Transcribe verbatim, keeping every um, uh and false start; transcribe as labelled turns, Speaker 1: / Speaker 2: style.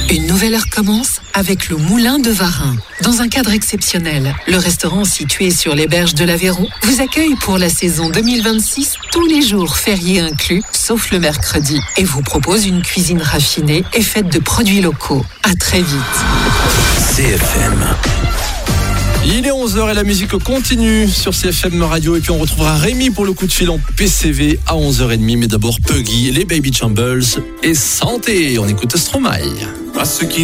Speaker 1: Une nouvelle heure commence avec le Moulin de Varin. Dans un cadre exceptionnel, le restaurant situé sur les berges de l'Aveyron vous accueille pour la saison deux mille vingt-six, tous les jours fériés inclus, sauf le mercredi, et vous propose une cuisine raffinée et faite de produits locaux. À très vite.
Speaker 2: C F M.
Speaker 3: Il est onze heures et la musique continue sur C F M Radio. Et puis on retrouvera Rémi pour le coup de fil en P C V à onze heures trente. Mais d'abord Puggy, les Baby Chambles et Santé. On écoute Stromae.
Speaker 4: À ceux qui